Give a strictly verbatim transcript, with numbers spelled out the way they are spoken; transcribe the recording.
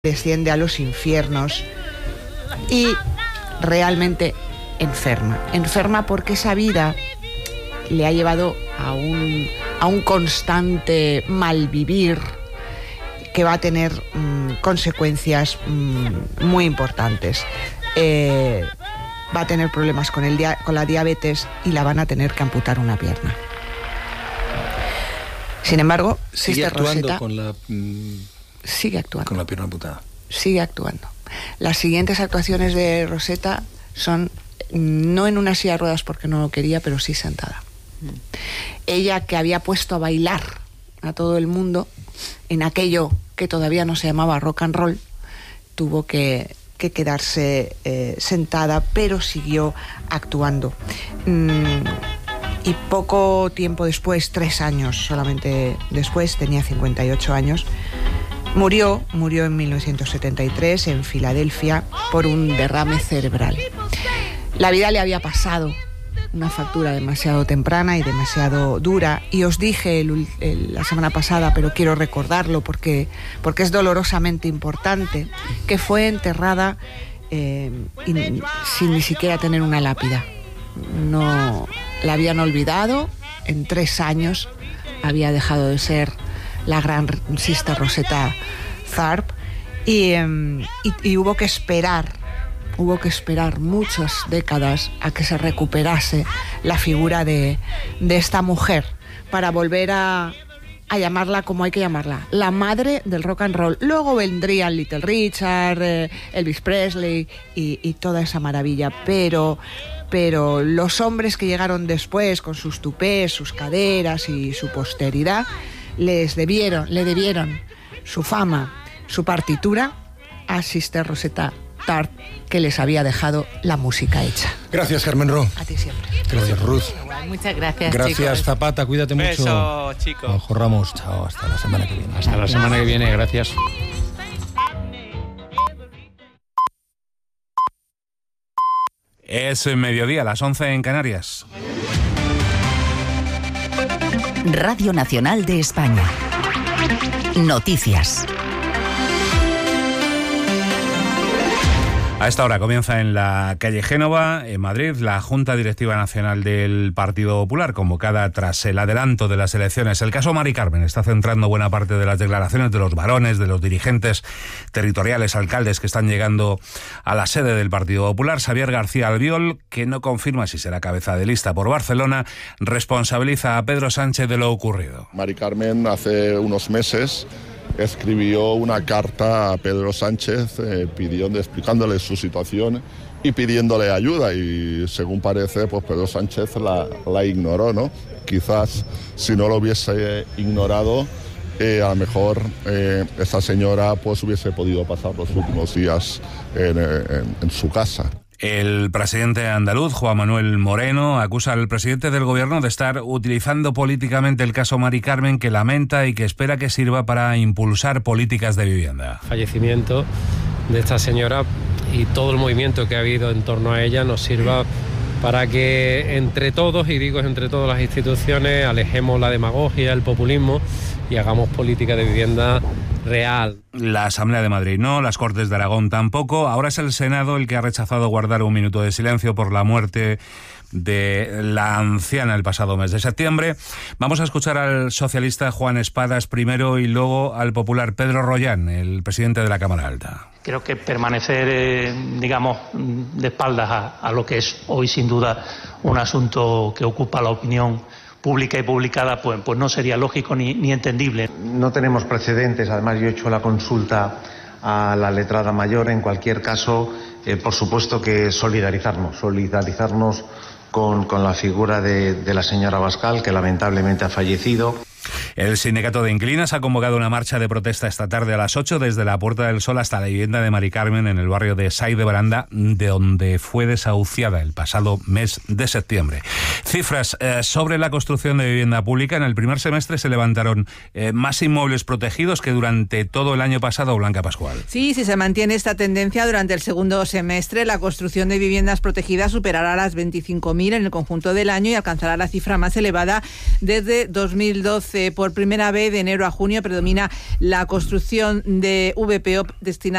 desciende a los infiernos y realmente enferma. Enferma porque esa vida le ha llevado a un, a un constante malvivir que va a tener mmm, consecuencias mmm, muy importantes. Eh, va a tener problemas con, el dia- con la diabetes y la van a tener que amputar una pierna. Sin embargo, sigue Sister actuando Rosetta con la mm, sigue actuando. con la pierna amputada. Sigue actuando. Las siguientes actuaciones de Rosetta son no en una silla de ruedas porque no lo quería, pero sí sentada. Mm. Ella, que había puesto a bailar a todo el mundo en aquello que todavía no se llamaba rock and roll, tuvo que, que quedarse eh, sentada, pero siguió actuando. Mm, y poco tiempo después, tres años solamente después, tenía cincuenta y ocho años, murió, murió en mil novecientos setenta y tres en Filadelfia por un derrame cerebral. La vida le había pasado una factura demasiado temprana y demasiado dura, y os dije el, el, la semana pasada, pero quiero recordarlo porque, porque es dolorosamente importante, que fue enterrada eh, in, sin ni siquiera tener una lápida. No la habían olvidado, en tres años había dejado de ser la gran Sister Rosetta Tharpe, y, eh, y, y hubo que esperar Hubo que esperar muchas décadas a que se recuperase la figura de, de esta mujer para volver a, a llamarla como hay que llamarla, la madre del rock and roll. Luego vendrían Little Richard, eh, Elvis Presley y, y toda esa maravilla, pero, pero los hombres que llegaron después con sus tupés, sus caderas y su posteridad, les debieron, le debieron su fama, su partitura a Sister Rosetta Tharpe, que les había dejado la música hecha. Gracias, Carmen Ro. A ti siempre. Gracias, Ruth. Muchas gracias, Gracias, chicos. Zapata, cuídate mucho. Beso, chicos. Ojo Ramos, chao, hasta la semana que viene. Hasta la semana que viene, gracias. Es mediodía, las once en Canarias. Radio Nacional de España. Noticias. A esta hora comienza en la calle Génova, en Madrid, la Junta Directiva Nacional del Partido Popular, convocada tras el adelanto de las elecciones. El caso Mari Carmen está centrando buena parte de las declaraciones de los varones, de los dirigentes territoriales, alcaldes que están llegando a la sede del Partido Popular. Xavier García Albiol, que no confirma si será cabeza de lista por Barcelona, responsabiliza a Pedro Sánchez de lo ocurrido. Mari Carmen hace unos meses escribió una carta a Pedro Sánchez eh, pidiendo, explicándole su situación y pidiéndole ayuda, y según parece, pues Pedro Sánchez la, la ignoró, ¿no? Quizás si no lo hubiese ignorado, eh, a lo mejor eh, esa señora pues hubiese podido pasar los últimos días en, en, en su casa. El presidente andaluz, Juan Manuel Moreno, acusa al presidente del gobierno de estar utilizando políticamente el caso Mari Carmen, que lamenta y que espera que sirva para impulsar políticas de vivienda. Fallecimiento de esta señora y todo el movimiento que ha habido en torno a ella nos sirva para que entre todos, y digo entre todas las instituciones, alejemos la demagogia, el populismo y hagamos política de vivienda real. La Asamblea de Madrid no, las Cortes de Aragón tampoco. Ahora es el Senado el que ha rechazado guardar un minuto de silencio por la muerte de la anciana el pasado mes de septiembre. Vamos a escuchar al socialista Juan Espadas primero y luego al popular Pedro Rollán, el presidente de la Cámara Alta. Creo que permanecer, eh, digamos, de espaldas a, a lo que es hoy sin duda un asunto que ocupa la opinión pública y publicada, pues, pues no sería lógico ni, ni entendible. No tenemos precedentes, además yo he hecho la consulta a la letrada mayor. En cualquier caso, eh, por supuesto que solidarizarnos, solidarizarnos con, con la figura de, de la señora Abascal, que lamentablemente ha fallecido. El sindicato de inquilinos ha convocado una marcha de protesta esta tarde a las ocho desde la Puerta del Sol hasta la vivienda de Mari Carmen en el barrio de Sait de Baranda, de donde fue desahuciada el pasado mes de septiembre. Cifras eh, sobre la construcción de vivienda pública. En el primer semestre se levantaron eh, más inmuebles protegidos que durante todo el año pasado. Blanca Pascual. Sí, si se mantiene esta tendencia durante el segundo semestre, la construcción de viviendas protegidas superará las veinticinco mil en el conjunto del año y alcanzará la cifra más elevada desde dos mil doce. Por primera vez de enero a junio predomina la construcción de V P O destinada